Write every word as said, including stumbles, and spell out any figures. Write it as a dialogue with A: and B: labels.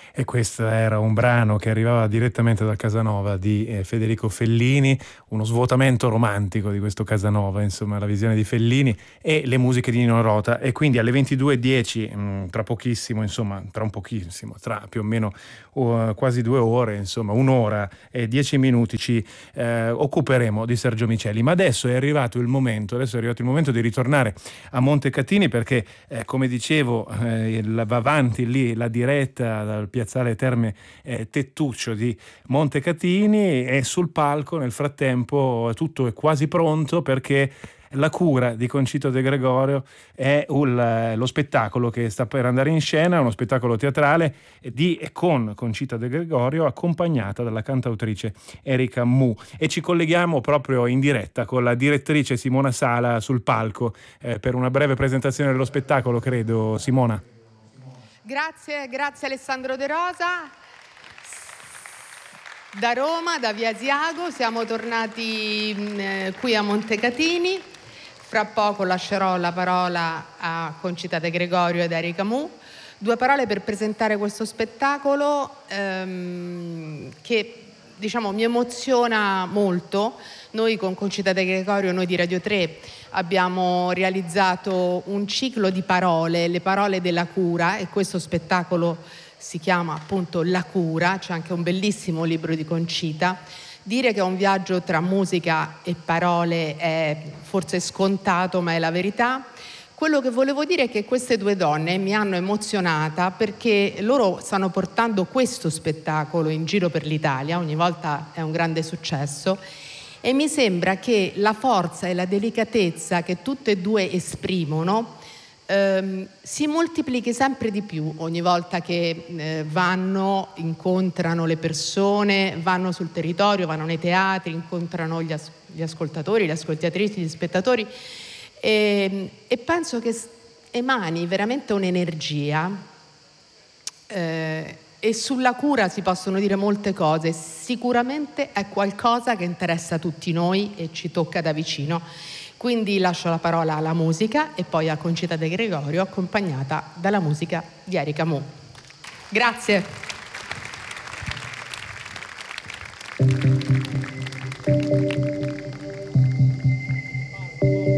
A: E questo era un brano che arrivava direttamente dal Casanova di eh, Federico Fellini, uno svuotamento romantico di questo Casanova, insomma, la visione di Fellini e le musiche di Nino Rota. E quindi alle ventidue e dieci, mh, tra pochissimo, insomma, tra un pochissimo, tra più o meno uh, quasi due ore, insomma, un'ora e dieci minuti ci eh, occuperemo di Sergio Miceli. Ma adesso è arrivato il momento, adesso è arrivato il momento di ritornare a Montecatini perché, eh, come dicevo, eh, va avanti lì la diretta dal Piazzale Terme eh, Tettuccio di Montecatini e sul palco nel frattempo tutto è quasi pronto perché La cura di Concito De Gregorio è un, lo spettacolo che sta per andare in scena, uno spettacolo teatrale di e con Concita De Gregorio accompagnata dalla cantautrice Erika Mu, e ci colleghiamo proprio in diretta con la direttrice Simona Sala sul palco eh, per una breve presentazione dello spettacolo, credo. Simona.
B: Grazie, grazie Alessandro De Rosa. Da Roma, da Via Asiago, siamo tornati eh, qui a Montecatini. Fra poco lascerò la parola a Concita De Gregorio ed Erika Mu. Due parole per presentare questo spettacolo ehm, che, diciamo, mi emoziona molto. Noi con Concita De Gregorio, noi di Radio tre, abbiamo realizzato un ciclo di parole, le parole della cura, e questo spettacolo si chiama appunto La cura. C'è anche un bellissimo libro di Concita. Dire che è un viaggio tra musica e parole è forse scontato, ma è la verità. Quello che volevo dire è che queste due donne mi hanno emozionata perché loro stanno portando questo spettacolo in giro per l'Italia, ogni volta è un grande successo, e mi sembra che la forza e la delicatezza che tutte e due esprimono ehm, si moltiplichi sempre di più ogni volta che eh, vanno, incontrano le persone, vanno sul territorio, vanno nei teatri, incontrano gli, as- gli ascoltatori, le ascoltatrici, gli spettatori, e, e penso che emani veramente un'energia eh, e sulla cura si possono dire molte cose. Sicuramente è qualcosa che interessa a tutti noi e ci tocca da vicino. Quindi lascio la parola alla musica e poi a Concita De Gregorio, accompagnata dalla musica di Erika Mu. Grazie.